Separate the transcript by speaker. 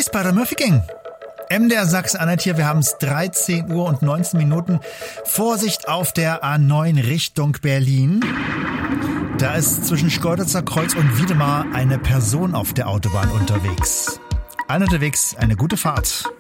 Speaker 1: Wiesbaden-Mörfing. MDR Sachsen-Anhalt hier, wir haben es 13 Uhr und 19 Minuten. Vorsicht auf der A9 Richtung Berlin. Da ist zwischen Schkeuditzer Kreuz und Wiedemar eine Person auf der Autobahn unterwegs. Allen unterwegs, eine gute Fahrt.